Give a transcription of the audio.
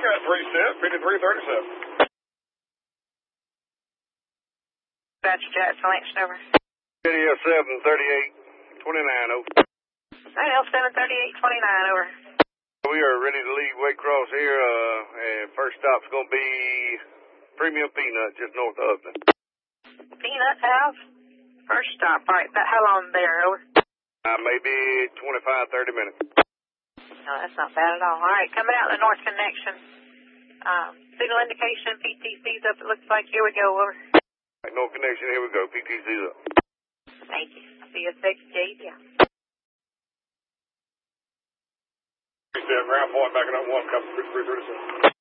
got 3 step, 5337. That's Jackson Lynch, over. Radio 738-29, over. Radio 738-29, over. We are ready to leave Waycross here, and first stop's going to be Premium Peanut, just north of Upton. Peanut House? First stop, all right. How long there, over? Maybe 25-30 minutes. No, that's not bad at all. All right, coming out the North Connection. Signal indication, PTC's up, it looks like. Here we go, over. Right, North Connection, here we go. PTC's up. Thank you. I'll see you at 6J, yeah. 3 step, ground point, backing up 1, copy 5337.